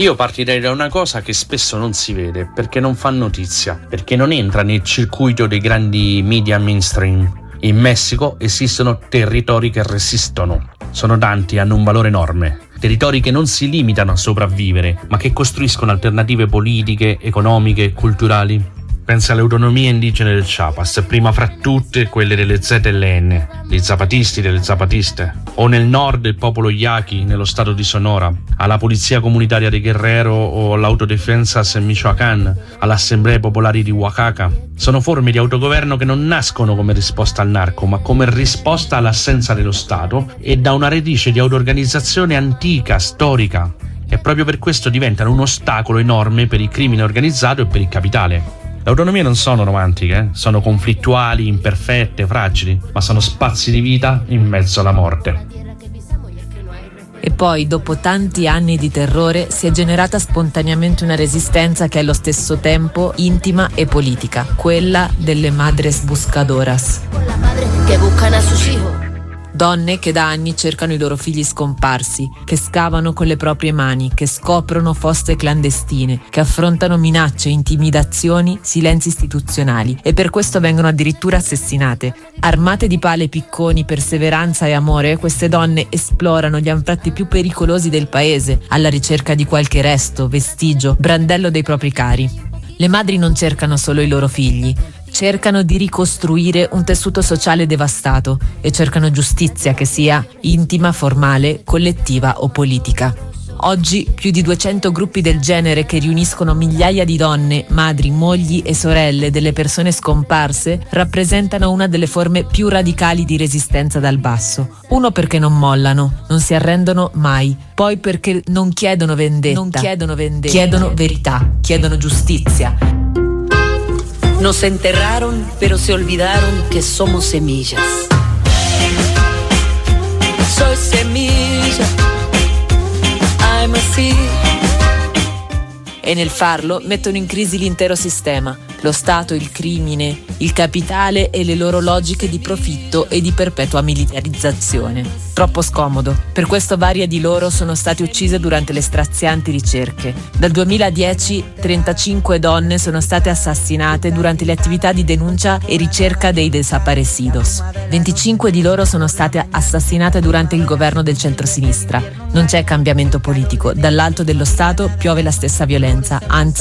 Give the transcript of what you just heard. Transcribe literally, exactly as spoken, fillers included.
Io partirei da una cosa che spesso non si vede, perché non fa notizia, perché non entra nel circuito dei grandi media mainstream. In Messico esistono territori che resistono. Sono tanti e hanno un valore enorme. Territori che non si limitano a sopravvivere, ma che costruiscono alternative politiche, economiche e culturali. Pensa alle autonomie indigene del Chiapas, prima fra tutte quelle delle Z L N, dei zapatisti e delle zapatiste, o nel nord il popolo yaqui nello stato di Sonora, alla polizia comunitaria di Guerrero o all'autodefensas en Michoacán, alle assemblee popolari di Oaxaca. Sono forme di autogoverno che non nascono come risposta al narco, ma come risposta all'assenza dello Stato e da una radice di auto-organizzazione antica, storica. E proprio per questo diventano un ostacolo enorme per il crimine organizzato e per il capitale. Le autonomie non sono romantiche, eh? Sono conflittuali, imperfette, fragili, ma sono spazi di vita in mezzo alla morte. E poi, dopo tanti anni di terrore, si è generata spontaneamente una resistenza che è allo stesso tempo intima e politica, quella delle madres buscadoras. Donne che da anni cercano i loro figli scomparsi, che scavano con le proprie mani, che scoprono fosse clandestine, che affrontano minacce, intimidazioni, silenzi istituzionali e per questo vengono addirittura assassinate. Armate di pale, picconi, perseveranza e amore, queste donne esplorano gli anfratti più pericolosi del paese alla ricerca di qualche resto, vestigio, brandello dei propri cari. Le madri non cercano solo i loro figli, cercano di ricostruire un tessuto sociale devastato e cercano giustizia che sia intima, formale, collettiva o politica. Oggi più di duecento gruppi del genere che riuniscono migliaia di donne, madri, mogli e sorelle delle persone scomparse rappresentano una delle forme più radicali di resistenza dal basso. Uno perché non mollano, non si arrendono mai, poi perché non chiedono vendetta, non chiedono vendetta, chiedono verità, chiedono giustizia. Nos enterraron, pero se olvidaron que somos semillas. Soy semilla, I'm a seed. E nel farlo mettono in crisi l'intero sistema, lo Stato, il crimine, il capitale e le loro logiche di profitto e di perpetua militarizzazione. Troppo scomodo. Per questo varie di loro sono state uccise durante le strazianti ricerche. Dal duemiladieci trentacinque donne sono state assassinate durante le attività di denuncia e ricerca dei desaparecidos. venticinque di loro sono state assassinate durante il governo del centrosinistra. Non c'è cambiamento politico. Dall'alto dello Stato piove la stessa violenza, anzi